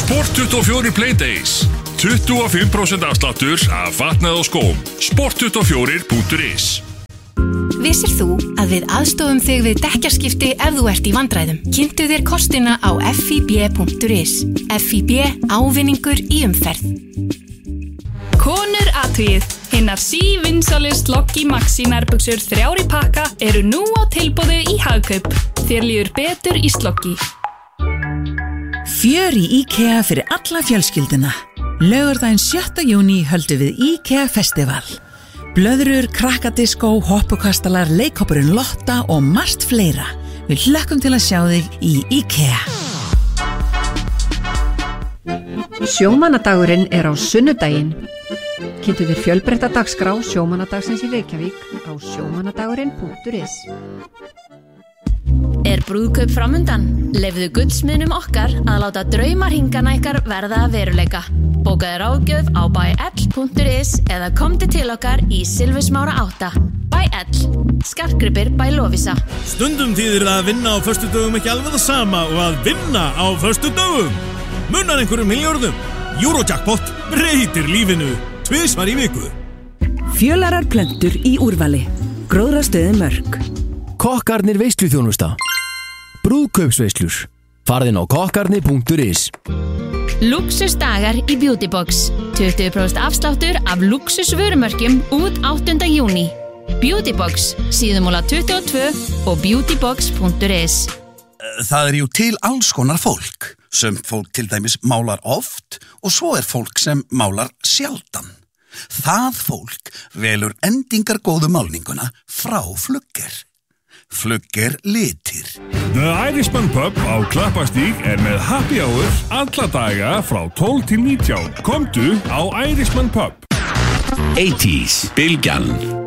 Sport24 Playdays 25% afsláttur af fatnaði og skóm. Sport24.is. Vissir þú að við aðstofum þig við dekkjaskipti ef þú ert í vandræðum? Kynntu þér kostina á fib.is. FIB, ávinningur í umferð. Konur athugið. Hinnar sívinsælu Sloggi Maxi nærbuxur 3 í pakka eru nú á tilboði í Hagkaup. Þér líður betur í Sloggi. Fjör í IKEA fyrir alla fjölskylduna. Laugardaginn 7. júní höldum við IKEA Festival. Blöðrur, krakkadiskó, hoppukastalar, leikhópurinn Lotta og margt fleira. Við hlökkum til að sjá þig í IKEA. Sjómannadagurinn er á sunnudaginn. Kynntu þér fjölbreytta dagskrá sjómannadagsins í Reykjavík á sjómannadagurinn.is. Er brúðkaup framundan? Leyfðu gullsmiðnum okkar að láta draumarhingana ykkar verða að veruleika. Bókaðu ráðgjöf á byl.is eða komdu til okkar í Silfursmára 8. Byl, skartgripir by Lovisa. Stundum þýðir það að vinna á föstudögum ekki alveg það sama og að vinna á föstudögum. Munar einhverjum milljörðum. Eurojackpot breytir lífinu 2 í viku. Fjölarar plöntur í úrvali. Gróðrastöðin Mörk. Kokkarnir veisluþjónusta. Brúðkaupsveislur. Farðin á kokkarni.is. Luxusdagar í Beautybox. 20% afsláttur af luxusvörumörkjum út 8. júní. Beautybox, síðumúla 22 og beautybox.is. Það jú til alls konar fólk. Sumt fólk til dæmis málar oft og svo fólk sem málar sjaldan. Það fólk velur endingargóðu málninguna frá Flugger. Flugger litir. The Irishman Pub á Klappastíg með happy hour alla daga frá 12 til 19. Komdu á Irishman Pub. 80s, Bylgjan.